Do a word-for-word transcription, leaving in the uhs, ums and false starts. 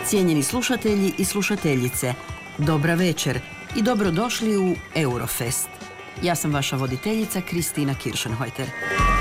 Cijenjeni slušatelji i slušateljice, dobra večer i dobrodošli u Eurofest. Ja sam vaša voditeljica Kristina Kiršenhojter.